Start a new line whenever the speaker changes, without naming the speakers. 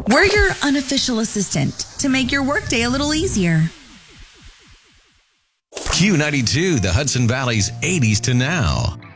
We're your unofficial assistant to make your workday a little easier.
Q92, the Hudson Valley's 80s to now.